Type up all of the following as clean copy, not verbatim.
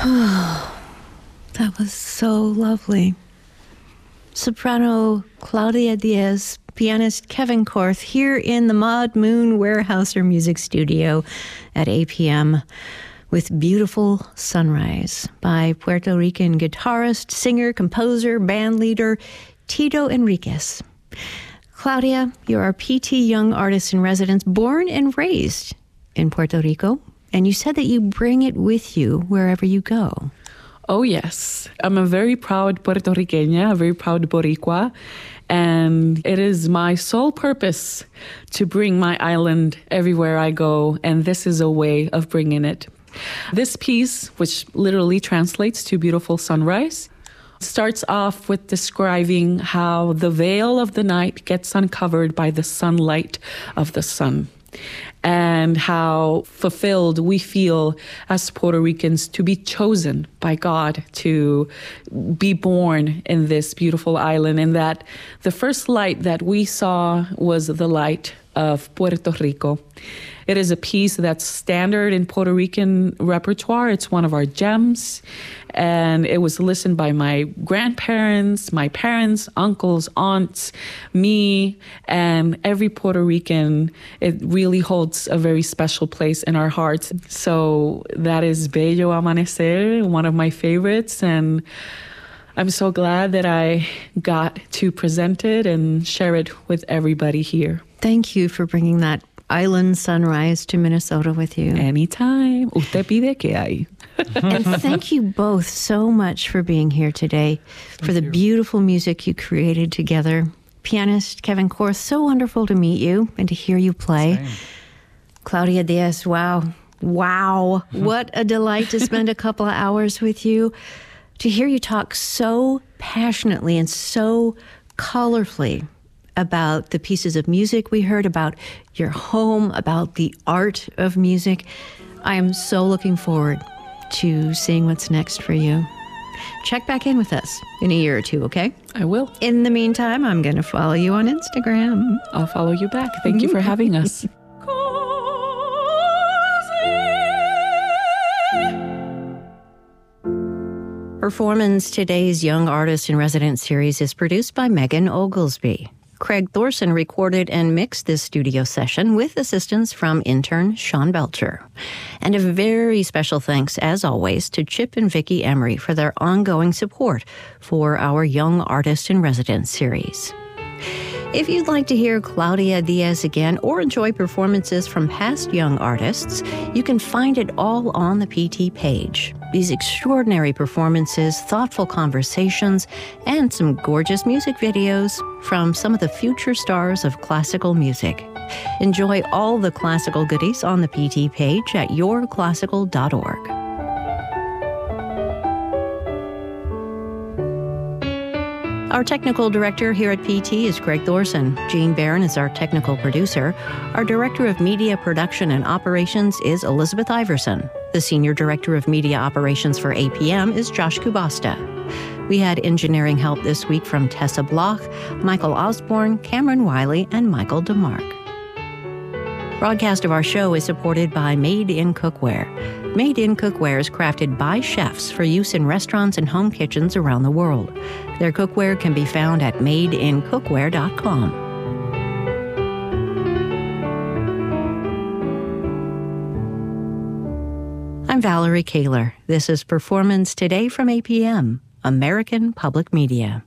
That was so lovely. Soprano Claudia Diaz, pianist Kevin Korth, here in the Maud Moon Weyerhaeuser Music Studio at APM with Beautiful Sunrise by Puerto Rican guitarist, singer, composer, band leader Tito Enriquez. Claudia, you're our PT Young Artist in Residence, born and raised in Puerto Rico, and you said that you bring it with you wherever you go. Oh, yes. I'm a very proud Puerto Riqueña, a very proud Boricua, and it is my sole purpose to bring my island everywhere I go, and this is a way of bringing it. This piece, which literally translates to Beautiful Sunrise, starts off with describing how the veil of the night gets uncovered by the sunlight of the sun, and how fulfilled we feel as Puerto Ricans to be chosen by God to be born in this beautiful island, and that the first light that we saw was the light of Puerto Rico. It is a piece that's standard in Puerto Rican repertoire. It's one of our gems, and it was listened by my grandparents, my parents, uncles, aunts, me, and every Puerto Rican. It really holds a very special place in our hearts. So that is Bello Amanecer, one of my favorites, and I'm so glad that I got to present it and share it with everybody here. Thank you for bringing that island sunrise to Minnesota with you. Anytime. Usted pide que hay. And thank you both so much for being here today, for the beautiful music you created together. Pianist Kevin Korth, so wonderful to meet you and to hear you play. Same. Claudia Diaz, wow. What a delight to spend a couple of hours with you, to hear you talk so passionately and so colorfully about the pieces of music we heard, about your home, about the art of music. I am so looking forward to seeing what's next for you. Check back in with us in a year or two, okay? I will. In the meantime, I'm going to follow you on Instagram. I'll follow you back. Thank you for having us. Performance Today's Young Artist in Residence series is produced by Megan Oglesby. Craig Thorson recorded and mixed this studio session with assistance from intern Sean Belcher. And a very special thanks, as always, to Chip and Vicki Emery for their ongoing support for our Young Artist in Residence series. If you'd like to hear Claudia Diaz again or enjoy performances from past young artists, you can find it all on the PT page. These extraordinary performances, thoughtful conversations, and some gorgeous music videos from some of the future stars of classical music. Enjoy all the classical goodies on the PT page at yourclassical.org. Our technical director here at PT is Greg Thorson. Jean Barron is our technical producer. Our director of media production and operations is Elizabeth Iverson. The senior director of media operations for APM is Josh Kubasta. We had engineering help this week from Tessa Bloch, Michael Osborne, Cameron Wiley, and Michael DeMarc. Broadcast of our show is supported by Made in Cookware. Made in Cookware is crafted by chefs for use in restaurants and home kitchens around the world. Their cookware can be found at madeincookware.com. I'm Valerie Kaler. This is Performance Today from APM, American Public Media.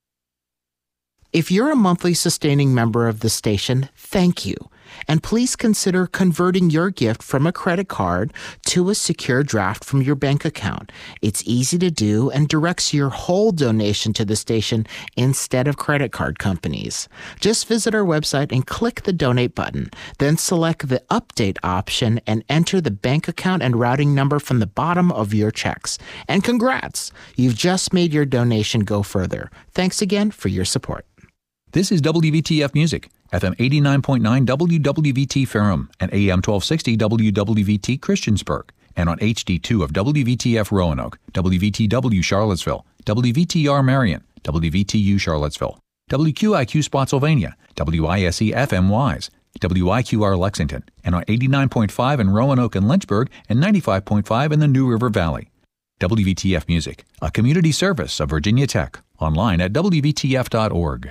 If you're a monthly sustaining member of the station, thank you. And please consider converting your gift from a credit card to a secure draft from your bank account. It's easy to do and directs your whole donation to the station instead of credit card companies. Just visit our website and click the donate button. Then select the update option and enter the bank account and routing number from the bottom of your checks. And congrats! You've just made your donation go further. Thanks again for your support. This is WVTF Music, FM 89.9 WWVT Ferrum and AM 1260 WWVT Christiansburg, and on HD2 of WVTF Roanoke, WVTW Charlottesville, WVTR Marion, WVTU Charlottesville, WQIQ Spotsylvania, WISE FM Wise, WIQR Lexington, and on 89.5 in Roanoke and Lynchburg and 95.5 in the New River Valley. WVTF Music, a community service of Virginia Tech. Online at WVTF.org.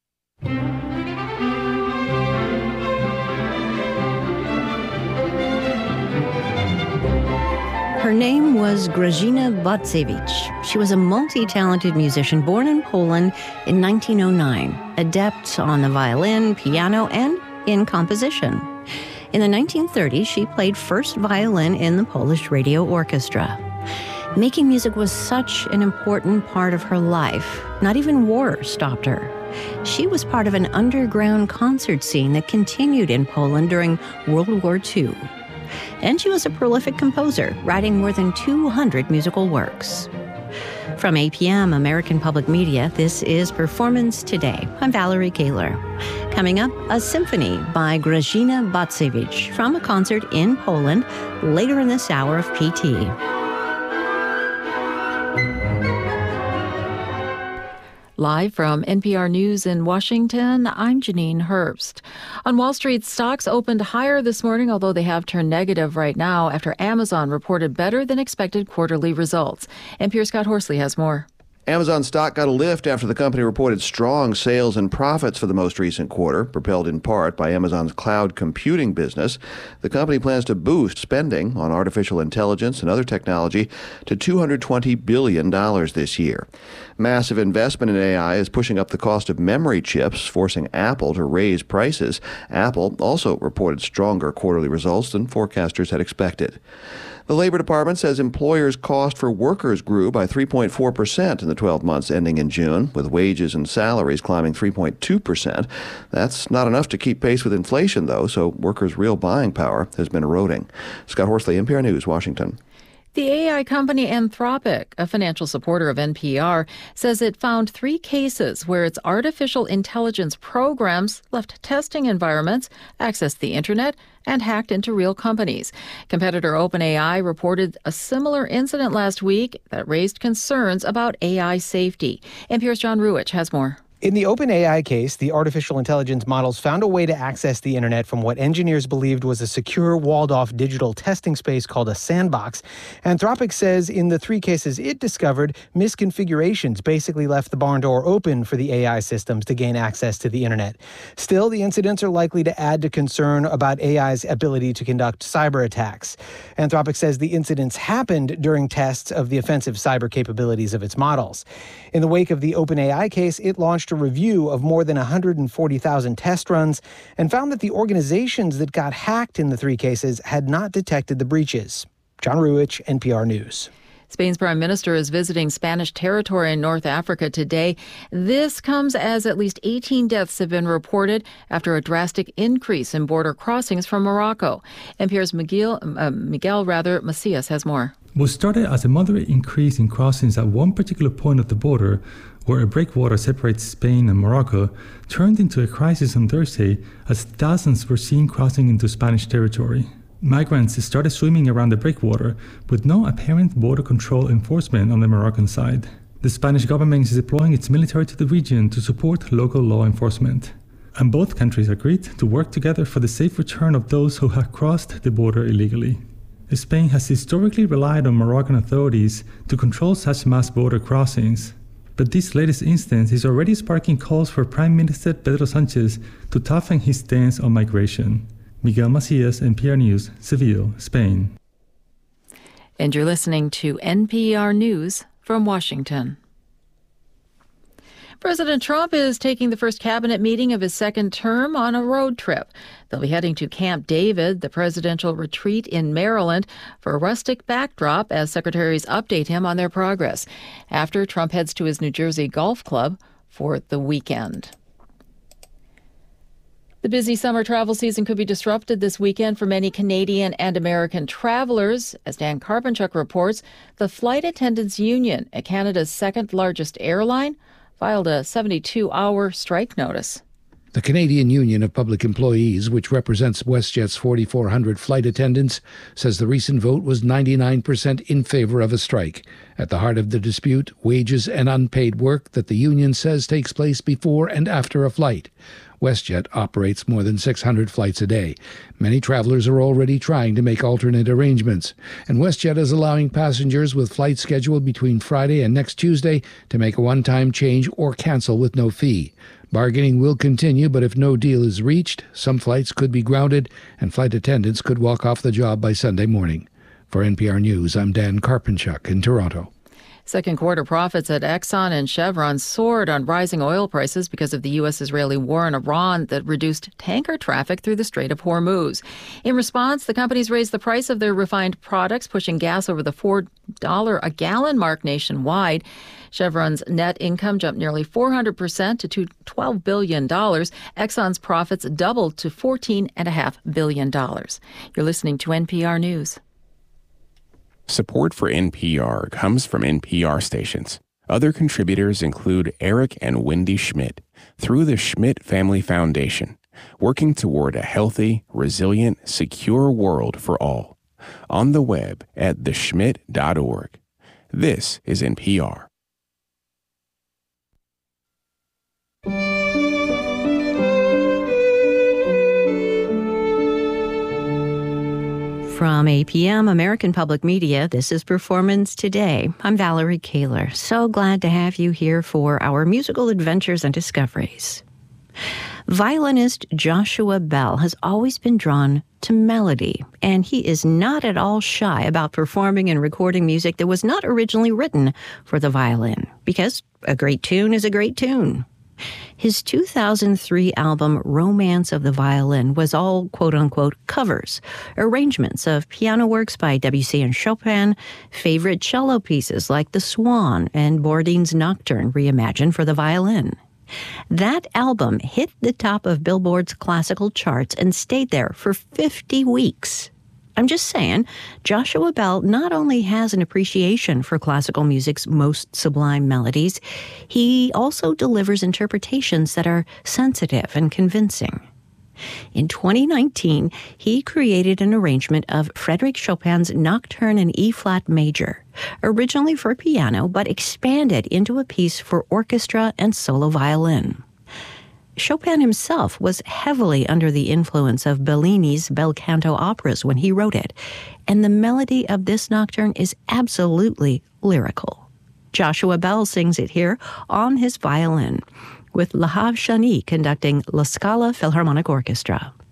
Her name was Grażyna Bacewicz. She was a multi-talented musician born in Poland in 1909, adept on the violin, piano, and in composition. In the 1930s, she played first violin in the Polish Radio Orchestra. Making music was such an important part of her life. Not even war stopped her. She was part of an underground concert scene that continued in Poland during World War II. And she was a prolific composer, writing more than 200 musical works. From APM, American Public Media, this is Performance Today. I'm Valerie Kaler. Coming up, a symphony by Grażyna Bacewicz from a concert in Poland later in this hour of PT. Live from NPR News in Washington, I'm Janine Herbst. On Wall Street, stocks opened higher this morning, although they have turned negative right now after Amazon reported better than expected quarterly results. NPR's Scott Horsley has more. Amazon stock got a lift after the company reported strong sales and profits for the most recent quarter, propelled in part by Amazon's cloud computing business. The company plans to boost spending on artificial intelligence and other technology to $220 billion this year. Massive investment in AI is pushing up the cost of memory chips, forcing Apple to raise prices. Apple also reported stronger quarterly results than forecasters had expected. The Labor Department says employers' cost for workers grew by 3.4% in the 12 months ending in June, with wages and salaries climbing 3.2%. That's not enough to keep pace with inflation, though, so workers' real buying power has been eroding. Scott Horsley, NPR News, Washington. The AI company Anthropic, a financial supporter of NPR, says it found 3 cases where its artificial intelligence programs left testing environments, accessed the internet, and hacked into real companies. Competitor OpenAI reported a similar incident last week that raised concerns about AI safety. NPR's John Ruich has more. In the OpenAI case, the artificial intelligence models found a way to access the internet from what engineers believed was a secure, walled-off digital testing space called a sandbox. Anthropic says in the 3 cases it discovered, misconfigurations basically left the barn door open for the AI systems to gain access to the internet. Still, the incidents are likely to add to concern about AI's ability to conduct cyber attacks. Anthropic says the incidents happened during tests of the offensive cyber capabilities of its models. In the wake of the OpenAI case, it launched a review of more than 140,000 test runs and found that the organizations that got hacked in the 3 cases had not detected the breaches. John Ruich, NPR News. Spain's prime minister is visiting Spanish territory in North Africa today. This comes as at least 18 deaths have been reported after a drastic increase in border crossings from Morocco. NPR's Miguel Macias has more. What started as a moderate increase in crossings at one particular point of the border, where a breakwater separates Spain and Morocco, turned into a crisis on Thursday as thousands were seen crossing into Spanish territory. Migrants started swimming around the breakwater with no apparent border control enforcement on the Moroccan side. The Spanish government is deploying its military to the region to support local law enforcement. And both countries agreed to work together for the safe return of those who have crossed the border illegally. Spain has historically relied on Moroccan authorities to control such mass border crossings. But this latest instance is already sparking calls for Prime Minister Pedro Sánchez to toughen his stance on migration. Miguel Macias, NPR News, Seville, Spain. And you're listening to NPR News from Washington. President Trump is taking the first cabinet meeting of his second term on a road trip. They'll be heading to Camp David, the presidential retreat in Maryland, for a rustic backdrop as secretaries update him on their progress. After, Trump heads to his New Jersey golf club for the weekend. The busy summer travel season could be disrupted this weekend for many Canadian and American travelers. As Dan Karpenchuk reports, the Flight Attendants Union, Canada's second largest airline, filed a 72-hour strike notice. The Canadian Union of Public Employees, which represents WestJet's 4,400 flight attendants, says the recent vote was 99% in favor of a strike. At the heart of the dispute, wages and unpaid work that the union says takes place before and after a flight. WestJet operates more than 600 flights a day. Many travelers are already trying to make alternate arrangements, and WestJet is allowing passengers with flights scheduled between Friday and next Tuesday to make a one-time change or cancel with no fee. Bargaining will continue, but if no deal is reached, some flights could be grounded and flight attendants could walk off the job by Sunday morning. For NPR News, I'm Dan Karpenchuk in Toronto. Second quarter profits at Exxon and Chevron soared on rising oil prices because of the U.S.-Israeli war in Iran that reduced tanker traffic through the Strait of Hormuz. In response, the companies raised the price of their refined products, pushing gas over the $4 a gallon mark nationwide. Chevron's net income jumped nearly 400% to $12 billion. Exxon's profits doubled to $14.5 billion. You're listening to NPR News. Support for NPR comes from NPR stations. Other contributors include Eric and Wendy Schmidt through the Schmidt Family Foundation, working toward a healthy, resilient, secure world for all. On the web at theschmidt.org. This is NPR. From APM, American Public Media, this is Performance Today. I'm Valerie Kaler. So glad to have you here for our musical adventures and discoveries. Violinist Joshua Bell has always been drawn to melody, and he is not at all shy about performing and recording music that was not originally written for the violin, because a great tune is a great tune. His 2003 album, Romance of the Violin, was all quote-unquote covers, arrangements of piano works by Debussy and Chopin, favorite cello pieces like The Swan and Bourdain's Nocturne reimagined for the violin. That album hit the top of Billboard's classical charts and stayed there for 50 weeks. I'm just saying, Joshua Bell not only has an appreciation for classical music's most sublime melodies, he also delivers interpretations that are sensitive and convincing. In 2019, he created an arrangement of Frédéric Chopin's Nocturne in E-flat major, originally for piano but expanded into a piece for orchestra and solo violin. Chopin himself was heavily under the influence of Bellini's bel canto operas when he wrote it, and the melody of this nocturne is absolutely lyrical. Joshua Bell sings it here on his violin, with Lahav Shani conducting La Scala Philharmonic Orchestra.